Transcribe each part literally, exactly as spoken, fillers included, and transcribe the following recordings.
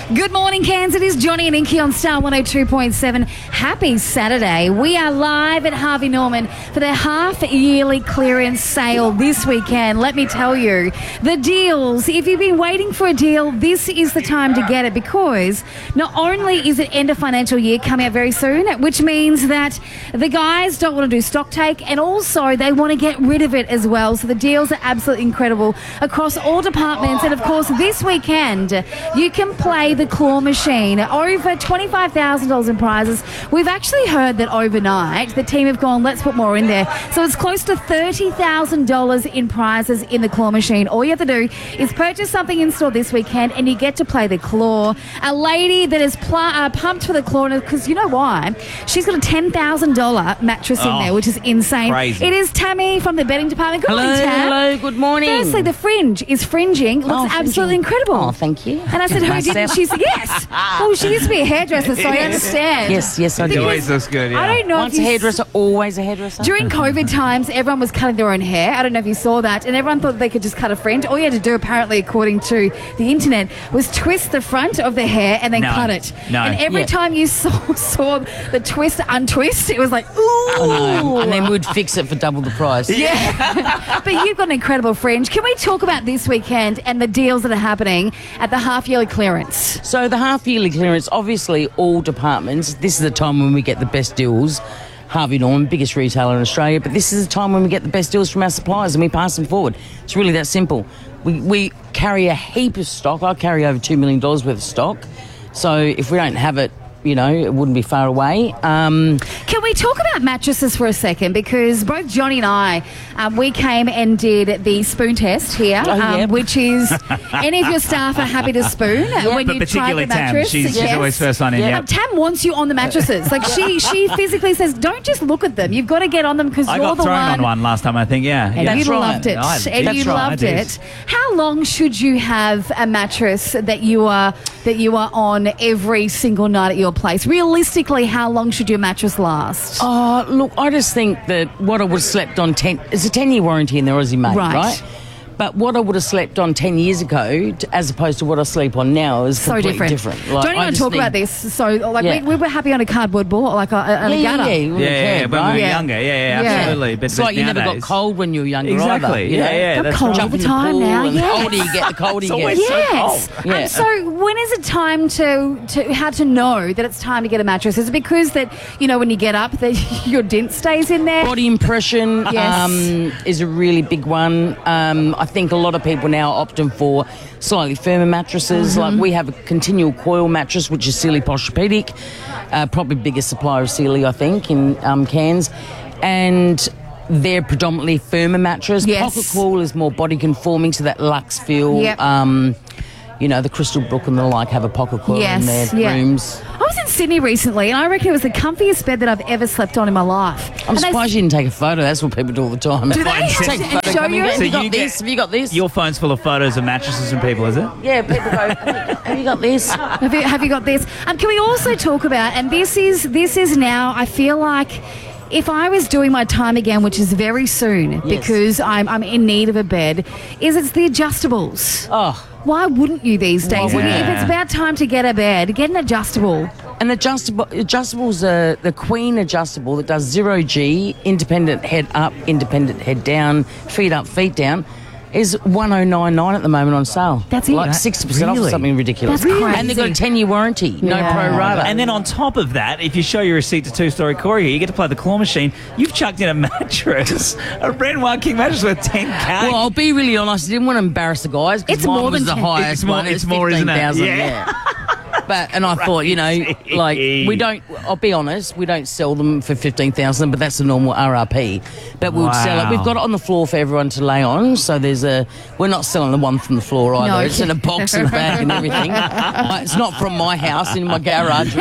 Good morning, Cairns. It is Johnny and Inky on Star one oh two point seven. Happy Saturday. We are live at Harvey Norman for their half-yearly clearance sale this weekend. Let me tell you, the deals, if you've been waiting for a deal, this is the time to get it, because not only is it end of financial year coming up very soon, which means that the guys don't want to do stock take, and also they want to get rid of it as well. So the deals are absolutely incredible across all departments. And of course, this weekend, you can play the claw machine. Over twenty-five thousand dollars in prizes. We've actually heard that overnight the team have gone, let's put more in there. So it's close to thirty thousand dollars in prizes in the claw machine. All you have to do is purchase something in store this weekend and you get to play the claw. A lady that is pl- uh, pumped for the claw, because you know why? She's got a ten thousand dollars mattress oh, in there, which is insane. Crazy. It is Tammy from the betting department. Good hello, morning, Tam. hello, good morning. Firstly, the fringe is fringing. Looks Oh, absolutely fringing. incredible. Oh, thank you. And I said, who did it? She said, yes. Well, she used to be a hairdresser, so I understand. Yes, yes, I It do. always looks good, yeah. I don't know Once if a you hairdresser, always a hairdresser. During COVID times, everyone was cutting their own hair. I don't know if you saw that. And everyone thought they could just cut a fringe. All you had to do, apparently, according to the internet, was twist the front of the hair and then No. cut it. No. And every Yeah. time you saw, saw the twist untwist, it was like, ooh. I know. And then we'd fix it for double the price. Yeah. But you've got an incredible fringe. Can we talk about this weekend and the deals that are happening at the half-yearly clearance? So the half-yearly clearance, obviously all departments, this is the time when we get the best deals. Harvey Norman, biggest retailer in Australia, but this is the time when we get the best deals from our suppliers and we pass them forward. It's really that simple. We, we carry a heap of stock. I carry over two million dollars worth of stock. So if we don't have it, you know, it wouldn't be far away. Um, Can we talk about mattresses for a second? Because both Johnny and I, um, we came and did the spoon test here, Oh, um, yep. which is any of your staff are happy to spoon when But you try the particularly Tam, mattress. she's, she's Yes. always first on in, Yeah. yeah. Um, Tam wants you on the mattresses. Like she, she physically says, don't just look at them. You've got to get on them because I you're got the thrown one. on one last time, I think, yeah. And yeah. you That's right. loved it. I- and that's you right, I loved did. it. How long should you have a mattress that you are that you are on every single night at your place? Realistically, how long should your mattress last? Oh, look, I just think that what I would have slept on ten... It's a ten-year warranty in the Aussie made, Right. right? But what I would have slept on ten years ago, to, as opposed to what I sleep on now, is So completely different. different. Like, Don't I even just talk need- about this. So, like, Yeah. we, we were happy on a cardboard board, like a, a, a Yeah, yeah, gutter. yeah. you Yeah, wouldn't yeah, care, yeah, when right? we were Yeah. younger, yeah, yeah, Yeah. absolutely. But, It's but like you never got nowadays- cold when you were younger Exactly, either. you yeah, know? yeah, Got that's cold right. all Jump the in time pool now, and yes. The older you get, the colder you always get. so Yes. cold. Yeah. And so when is it time to, to how to know that it's time to get a mattress? Is it because that, you know, when you get up, that your dent stays in there? Body impression Yes. um, is a really big one. Um, I think a lot of people now are opting for slightly firmer mattresses. Mm-hmm. Like we have a continual coil mattress, which is Sealy Posturepedic, uh, probably biggest supplier of Sealy, I think, in um, Cairns. And they're predominantly firmer mattress. Yes. Pocket coil is more body conforming, so that luxe feel. Yep. Um, you know, the Crystal Brook and the like have a pocket coil Yes, in their yeah. rooms. I was in Sydney recently, and I reckon it was the comfiest bed that I've ever slept on in my life. I'm And they- surprised you didn't take a photo. That's what people do all the time. Do they? Take a And photo. show Come you? in. Have So you got you this? get- Have you got this? Your phone's full of photos of mattresses from people, is it? Yeah, people go, have you got this? Have you, have you got this? Um, can we also talk about, and this is this is now, I feel like if I was doing my time again, which is very soon, because I'm, I'm in need of a bed, is it's the adjustables. Oh, Why wouldn't you these days? When you- If Yeah. it's about time to get a bed, get an adjustable. an adjustable, adjustable's uh, the Queen adjustable that does zero G, independent head up, independent head down, feet up, feet down, is one oh nine nine at the moment on sale. That's it? Like That- sixty percent off really? or something ridiculous. That's And they've got a crazy. ten-year warranty, no Yeah. pro rata. And then on top of that, if you show your receipt to Two Story Corey here, you get to play the claw machine. You've chucked in a mattress, a Brent King mattress worth ten K. well, I'll be really honest, I didn't want to embarrass the guys because It's mine more was than the ten. highest It's more- one. it's more, isn't it? fifteen thousand, Yeah. yeah. But and I thought, you know, like we don't. I'll be honest, we don't sell them for fifteen thousand, but that's the normal R R P. But we would sell it. Wow. We've got it on the floor for everyone to lay on. So there's a. We're not selling the one from the floor either. No. It's in a box and a bag and everything. Like, it's not from my house in my garage.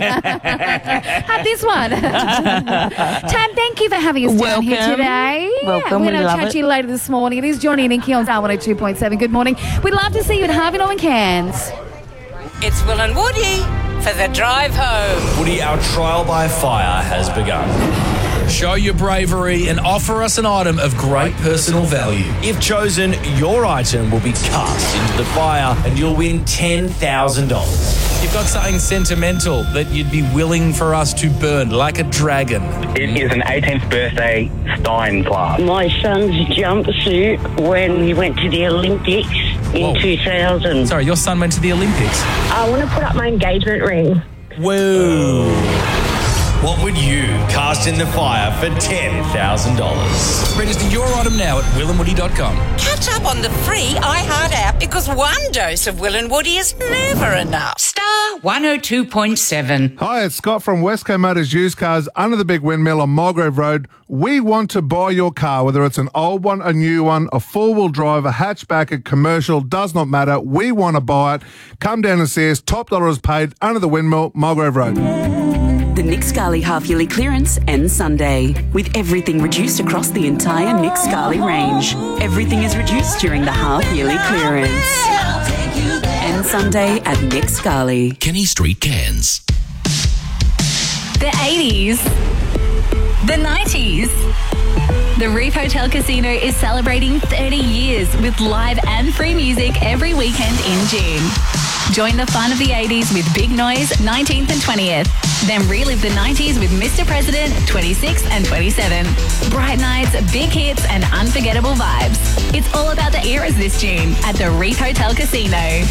Have this one. Tam, thank you for having us down here Welcome. today. Welcome, We're we going to love chat it. to you later this morning. It is Johnny and Inky on Star one oh two point seven. Good morning. We'd love to see you at Harvey Norman Cairns. It's Will and Woody for the drive home. Woody, our trial by fire has begun. Show your bravery and offer us an item of great personal value. If chosen, your item will be cast into the fire and you'll win ten thousand dollars. You've got something sentimental that you'd be willing for us to burn like a dragon. It is an eighteenth birthday Stein glass. My son's jumpsuit when he went to the Olympics in Whoa. two thousand. Sorry, your son went to the Olympics. I want to put up my engagement ring. Whoa. What would you cast in the fire for ten thousand dollars? Register your item now at will and woody dot com. Catch up on the free iHeart app because one dose of Will and Woody is never enough. Star one oh two point seven. Hi, it's Scott from Westco Motors Used Cars under the big windmill on Mulgrave Road. We want to buy your car, whether it's an old one, a new one, a four-wheel drive, a hatchback, a commercial, does not matter. We want to buy it. Come down and see us. Top dollar is paid under the windmill, Mulgrave Road. The Nick Scali half-yearly clearance ends Sunday, with everything reduced across the entire Nick Scali range. Everything is reduced during the half-yearly clearance. Ends Sunday at Nick Scali. Kenny Street, Cairns. The eighties. The nineties. The Reef Hotel Casino is celebrating thirty years with live and free music every weekend in June. Join the fun of the eighties with Big Noise, nineteenth and twentieth. Then relive the nineties with Mister President, twenty-sixth and twenty-seventh. Bright nights, big hits and unforgettable vibes. It's all about the eras this June at the Reef Hotel Casino.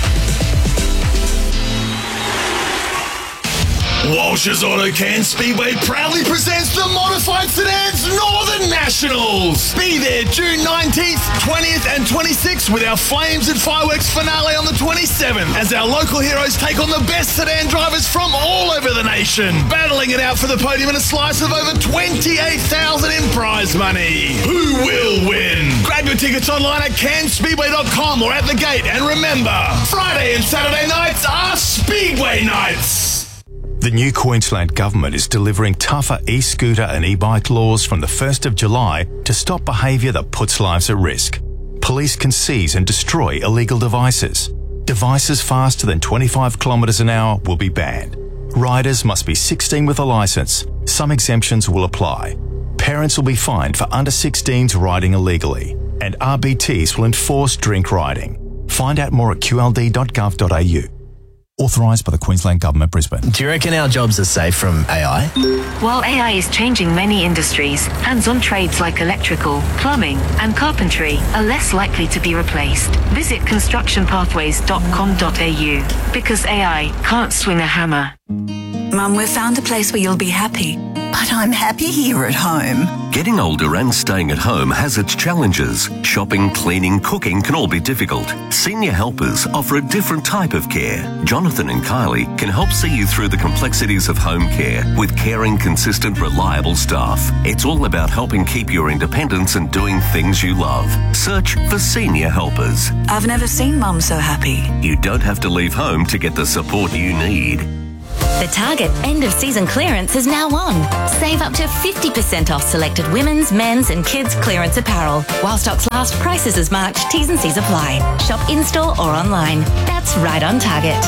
Walsh's Auto Cairns Speedway proudly presents the Modified Sedans Northern Nationals. Be there June nineteenth, twentieth and twenty-sixth with our Flames and Fireworks finale on the twenty-seventh as our local heroes take on the best sedan drivers from all over the nation, battling it out for the podium and a slice of over twenty-eight thousand dollars in prize money. Who will win? Grab your tickets online at cairns speedway dot com or at the gate, and remember, Friday and Saturday nights are Speedway nights. The new Queensland Government is delivering tougher e-scooter and e-bike laws from the first of July to stop behaviour that puts lives at risk. Police can seize and destroy illegal devices. Devices faster than twenty-five kilometres an hour will be banned. Riders must be sixteen with a licence. Some exemptions will apply. Parents will be fined for under sixteens riding illegally. And R B Ts will enforce drink riding. Find out more at q l d dot gov dot a u. Authorised by the Queensland Government, Brisbane. Do you reckon our jobs are safe from A I? While A I is changing many industries, hands-on trades like electrical, plumbing and carpentry are less likely to be replaced. Visit construction pathways dot com dot a u because A I can't swing a hammer. Mum, we've found a place where you'll be happy. But I'm happy here at home. Getting older and staying at home has its challenges. Shopping, cleaning, cooking can all be difficult. Senior Helpers offer a different type of care. Jonathan and Kylie can help see you through the complexities of home care with caring, consistent, reliable staff. It's all about helping keep your independence and doing things you love. Search for Senior Helpers. I've never seen Mum so happy. You don't have to leave home to get the support you need. The Target end of season clearance is now on. Save up to fifty percent off selected women's, men's and kids clearance apparel. While stocks last, prices as marked, T's and C's apply. Shop in-store or online. That's right on Target.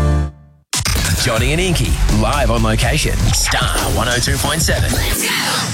Johnny and Inky, live on location. Star one oh two point seven.